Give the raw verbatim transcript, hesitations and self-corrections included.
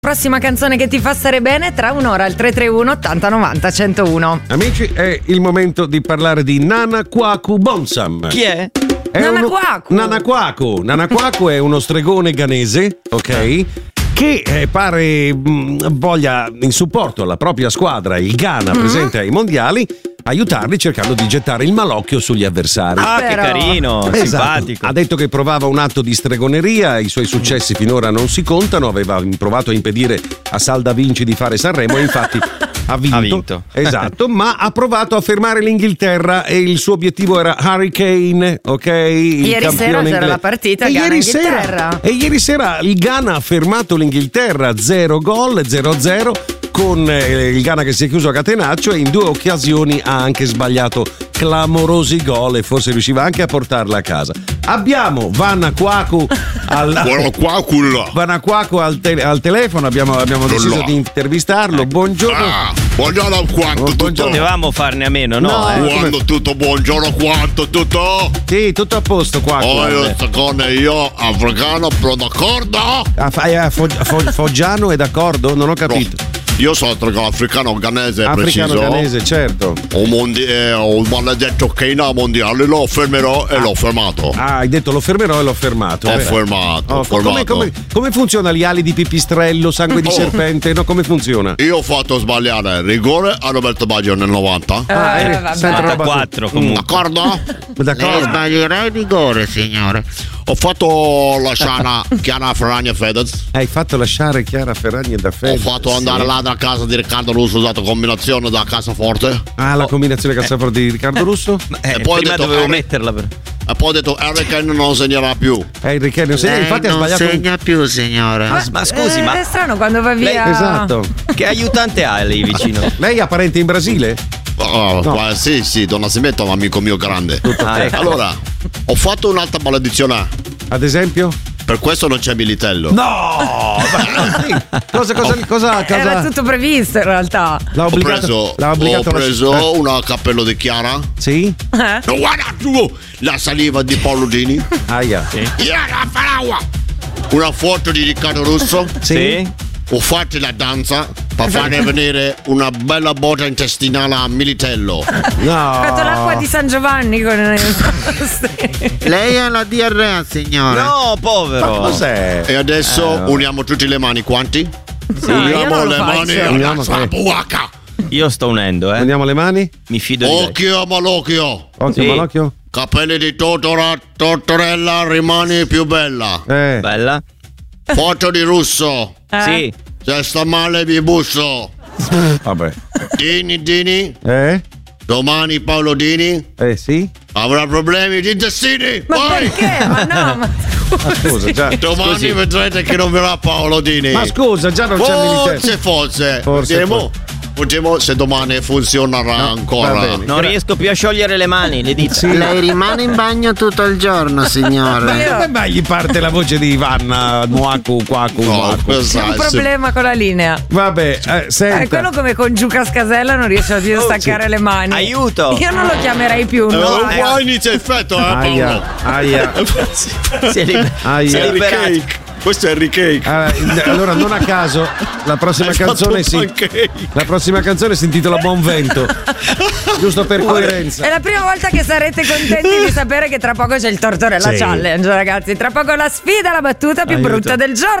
Prossima canzone che ti fa stare bene tra un'ora al tre tre uno ottanta novanta centouno. Amici, è il momento di parlare di Nana Kwaku Bonsam. Chi è? È Nana uno... Kwaku. Nana Kwaku. Nana Kwaku è uno stregone ghanese, ok? Che eh, pare mh, voglia, in supporto alla propria squadra, il Ghana, mm-hmm. presente ai mondiali, aiutarli cercando di gettare il malocchio sugli avversari. Ah, che Però... carino, esatto. simpatico. Ha detto che provava un atto di stregoneria, i suoi successi finora non si contano, aveva provato a impedire a Salda Vinci di fare Sanremo e infatti ha vinto. Ha vinto. Esatto, ma ha provato a fermare l'Inghilterra e il suo obiettivo era Harry Kane, ok? Il Ieri sera c'era inglese. la partita e ieri Ghana-Inghilterra. sera, e ieri sera il Ghana ha fermato l'Inghilterra zero gol, zero a zero, con eh, il Ghana che si è chiuso a catenaccio e in due occasioni ha anche sbagliato clamorosi gol e forse riusciva anche a portarla a casa. Abbiamo Vanna Kwaku al, Vanna Kwaku al, te- al telefono, abbiamo, abbiamo deciso di intervistarlo. Buongiorno. Ah, buongiorno quanto Oh, tutto. Potevamo farne a meno, no? No, eh? Quando tutto, buongiorno quanto tutto. Sì, tutto a posto Kwaku. Oh, io secondo io africano, però d'accordo? Ah, fai a Fo- Fo- Foggiano è d'accordo? Non ho capito. Io sono africano ghanese, Africano preciso. ghanese, certo. Un, mondi- eh, un maledetto Kane mondiale lo fermerò e l'ho fermato. Ah, hai detto lo fermerò e l'ho fermato. Ho Eh. fermato, Oh, ho fermato. come, come, come funziona gli ali di pipistrello, sangue di Oh. serpente? No, come funziona? Io ho fatto sbagliare il rigore a Roberto Baggio nel novanta. Ah, Eh, eh, vabbè. sempre roba- novantaquattro comunque. D'accordo? D'accordo. sbaglierei il rigore, signore. Ho fatto la scena Chiara Ferragni e Fedez. Hai fatto lasciare Chiara Ferragni da Ho Fedez. fatto andare Sì. là da casa di Riccardo Russo, ho dato combinazione da cassaforte. Ah, la combinazione cassaforte di Riccardo Russo? Eh, E poi ho prima detto, dovevo Harry- metterla per... E poi ho detto Harry Kane non segnerà più. Eh, Riccardo, sì, infatti ha sbagliato. un- più, signore. Ma, ma scusi, Eh, ma è strano quando va via. Esatto. che aiutante ha lì vicino? Lei ha parenti in Brasile? Oh, No. qua- sì, sì, Don Nascimento è un amico mio grande. Ah, ecco. Allora, ho fatto un'altra maledizione. Ad esempio? Per questo non c'è Militello. No! Ma- sì. Cosa, cosa, cosa, cosa? Era tutto previsto in realtà. L'ha Ho obbligato, preso, l'ha ho obbligato a preso lasci- una cappello di Chiara. eh, Sì? Eh? No, guarda tu, la saliva di Paolo Dini. Aia. Chiara Faragua. Una foto di Riccardo Russo. Sì? Ho fatto la danza per farne venire una bella botta intestinale a Militello. Ho fatto l'acqua No. di San Giovanni con Lei ha la diarrea, signore. No, povero. Ma cos'è? E adesso Eh, no. uniamo tutti le mani, quanti? No, io uniamo non lo le faccio. mani Uniamo alla che- buaca. Io sto unendo, eh. Andiamo le mani? Mi fido di lei. Occhio malocchio. Occhio, Sì. malocchio. Capelli di Totora, Tortorella, rimani più bella. Eh. Bella? Foto di Russo. Eh? Sì. Se sta male vi busso. Vabbè. Dini, Dini. Eh? Domani Paolo Dini Eh sì? avrà problemi di intestini. Ma Vai. perché? Ma no, ma Ma scusa, già. Domani Scusi. vedrete che non verrà Paolo Dini. Ma scusa, già non c'è Militello. Forse, forse. Forse, Vediamo. Vediamo se domani funzionerà ancora. va bene. Non riesco più a sciogliere le mani, le dita. Sì. Lei rimane in bagno tutto il giorno, Ma signore. come mai gli parte la voce di Vanna Muaku Quaku No, Muaku? questo c'è un è- problema con la linea. Vabbè, eh, Eh, senta. quello come con Giuca Scasella non riesce a più a Oh, staccare sì. le mani. Aiuto! Io non lo chiamerei più. Eh, No, qua inizia effetto, eh, Paolo. Aia, aia. Si è, liber- Aia. si è Harry liberato. Cake. Questo è Harry Cake. Ah, allora non a caso la prossima Hai canzone fatto un si pancake. la prossima canzone si intitola Buon Vento. Giusto per coerenza. È la prima volta che sarete contenti di sapere che tra poco c'è il Tortorella Sì. Challenge, ragazzi. Tra poco la sfida, la battuta più Aiuto. brutta del giorno.